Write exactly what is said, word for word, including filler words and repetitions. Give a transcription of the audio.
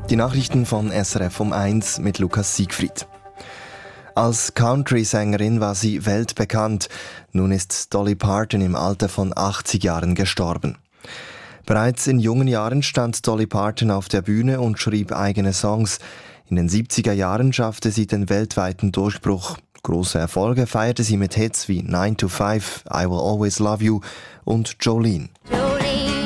Die Nachrichten von S R F um eins mit Lukas Siegfried. Als Country-Sängerin war sie weltbekannt. Nun ist Dolly Parton im Alter von achtzig Jahren gestorben. Bereits in jungen Jahren stand Dolly Parton auf der Bühne und schrieb eigene Songs. In den siebziger Jahren schaffte sie den weltweiten Durchbruch. Große Erfolge feierte sie mit Hits wie nine to five, I Will Always Love You und Jolene.